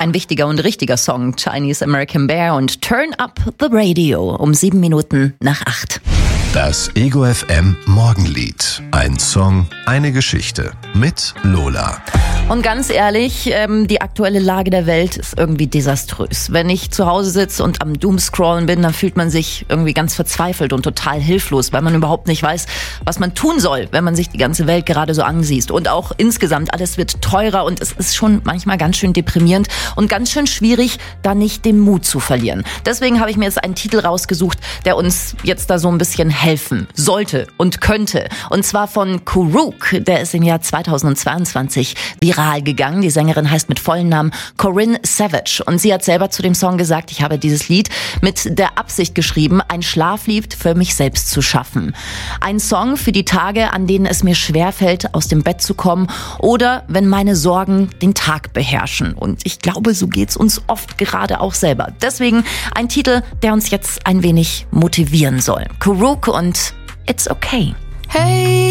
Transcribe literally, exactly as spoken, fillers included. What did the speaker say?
ein wichtiger und richtiger Song. Chinese American Bear und Turn Up the Radio um sieben Minuten nach acht. Das Ego F M Morgenlied. Ein Song, eine Geschichte mit Lola. Und ganz ehrlich, ähm, die aktuelle Lage der Welt ist irgendwie desaströs. Wenn ich zu Hause sitze und am Doomscrollen bin, dann fühlt man sich irgendwie ganz verzweifelt und total hilflos, weil man überhaupt nicht weiß, was man tun soll, wenn man sich die ganze Welt gerade so ansieht. Und auch insgesamt, alles wird teurer und es ist schon manchmal ganz schön deprimierend und ganz schön schwierig, da nicht den Mut zu verlieren. Deswegen habe ich mir jetzt einen Titel rausgesucht, der uns jetzt da so ein bisschen helfen sollte und könnte. Und zwar von Kuruk, der ist im Jahr zweitausendzweiundzwanzig viral gegangen. Die Sängerin heißt mit vollen Namen Corinne Savage und sie hat selber zu dem Song gesagt, ich habe dieses Lied mit der Absicht geschrieben, ein Schlaflied für mich selbst zu schaffen. Ein Song für die Tage, an denen es mir schwerfällt, aus dem Bett zu kommen oder wenn meine Sorgen den Tag beherrschen. Und ich glaube, so geht's uns oft gerade auch selber. Deswegen ein Titel, der uns jetzt ein wenig motivieren soll. Kuruk und It's Okay. Hey.